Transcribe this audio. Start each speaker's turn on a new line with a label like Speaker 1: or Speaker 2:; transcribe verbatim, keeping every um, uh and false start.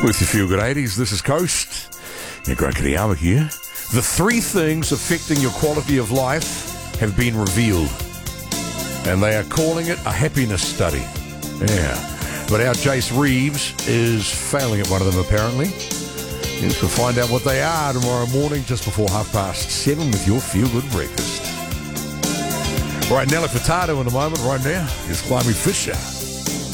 Speaker 1: With your Feel Good eighties, this is Coast. Nick Rakadiyama here. The three things affecting your quality of life have been revealed. And they are calling it a happiness study. Yeah. But our Jace Reeves is failing at one of them, apparently. Yes, we'll find out what they are tomorrow morning, just before half past seven, with your Feel Good breakfast. All right, Nelly Furtado in a moment. Right now, here's Climbing Fisher.